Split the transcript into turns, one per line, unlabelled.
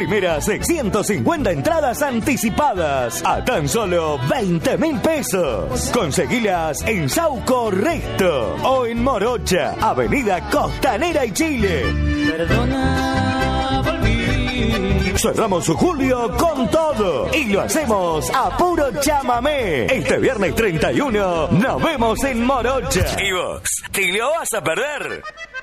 Primeras 150 entradas anticipadas a tan solo 20.000 pesos. Conseguilas en Sauco Resto o en Morocha, Avenida Costanera y Chile.
Perdona, volví.
Cerramos julio con todo y lo hacemos a puro chamamé. Este viernes 31 nos vemos en Morocha. ¿Y vos? ¿Te lo vas a perder?